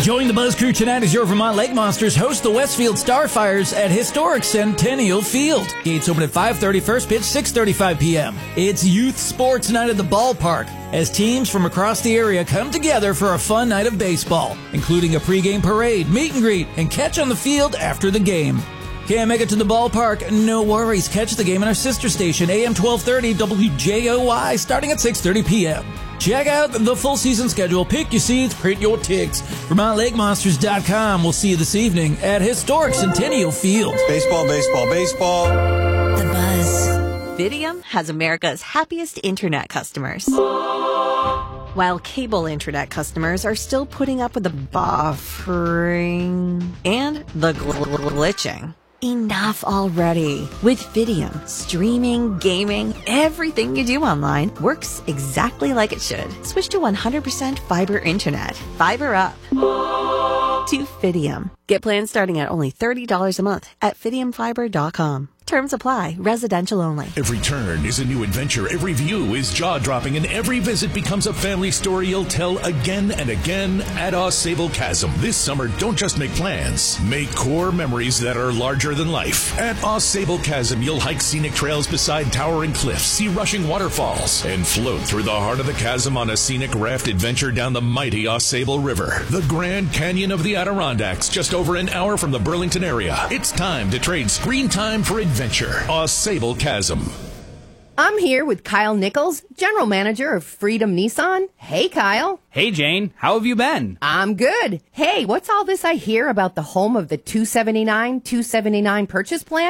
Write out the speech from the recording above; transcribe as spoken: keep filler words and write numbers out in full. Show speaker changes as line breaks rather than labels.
Join the Buzz Crew tonight as your Vermont Lake Monsters host the Westfield Starfires at historic Centennial Field. Gates open at five thirty, first pitch six thirty-five p.m. It's youth sports night at the ballpark as teams from across the area come together for a fun night of baseball, including a pregame parade, meet and greet, and catch on the field after the game. Can't make it to the ballpark? No worries. Catch the game on our sister station, A M twelve thirty W J O Y, starting at six thirty p.m. Check out the full season schedule. Pick your seats, print your ticks. Vermont Lake Monsters dot com. We'll see you this evening at historic Centennial Field.
Baseball, baseball, baseball.
The Buzz.
Fidium has America's happiest internet customers. While cable internet customers are still putting up with the buffering and the gl- glitching. Enough already. With Fidium, streaming, gaming, everything you do online works exactly like it should. Switch to one hundred percent fiber internet. Fiber up to Fidium. Get plans starting at only thirty dollars a month at fidium fiber dot com. Terms apply. Residential only.
Every turn is a new adventure. Every view is jaw-dropping, and every visit becomes a family story you'll tell again and again at AuSable Chasm. This summer, don't just make plans. Make core memories that are larger than life. At AuSable Chasm, you'll hike scenic trails beside towering cliffs, see rushing waterfalls, and float through the heart of the chasm on a scenic raft adventure down the mighty AuSable River. The Grand Canyon of the Adirondacks, just over an hour from the Burlington area. It's time to trade screen time for adventure. AuSable Chasm.
I'm here with Kyle Nichols, General Manager of Freedom Nissan. Hey, Kyle.
Hey, Jane. How have you been?
I'm good. Hey, what's all this I hear about the home of the two seventy-nine, two seventy-nine purchase plan?